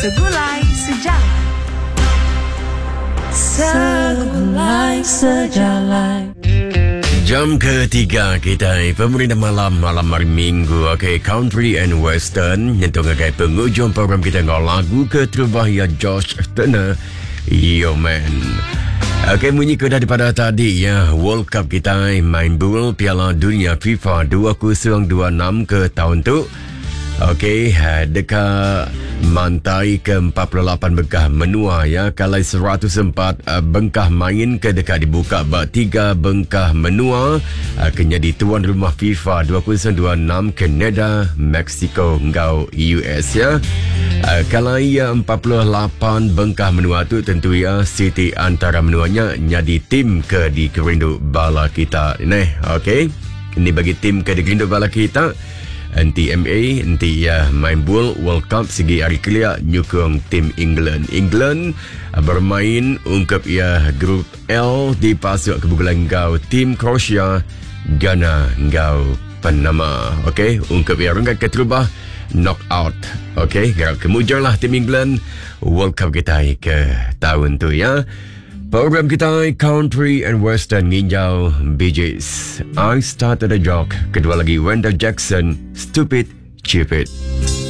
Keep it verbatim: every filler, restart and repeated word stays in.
Segulai Sejarah. Segulai Sejarah. Jam ketiga kita pemerintah malam malam hari Minggu. Okay, Country and Western yang tengah kai penghujung program kita ngau lagu ke terbahaya Josh Turner, Yo Man. Okay, bunyi ke daripada tadi ya, World Cup kita main bola Piala Dunia FIFA dua ribu dua puluh enam ke tahun tu. Okey, dekat mantai ke empat puluh lapan bengkah menua ya. Kalau seratus empat bengkah main ke dekat dibuka bak tiga bengkah menua kena di tuan rumah FIFA dua ribu dua puluh enam Canada, Mexico ngau U S ya. Kalau ia empat puluh lapan bengkah menua tu tentu ya Siti antara menuanya jadi tim ke di kerindu bala kita ni. Okey. Ini bagi tim ke di kerindu bala kita. N T M A, nanti ya main bola World Cup segi hari kelia nyukung tim England. England uh, bermain ungkap ya grup L di pasuk kebubulan ngau tim Croatia, Ghana ngau Panama. Okey, ungkap ya rungkat keterubah knockout. Okey, gerak kemujar lah tim England World Cup kita ke tahun tu ya. Program kita Country and Western nginjau Bee Gees, I Started a Joke. Kedua lagi Wendell Jackson, Stupid Cupid.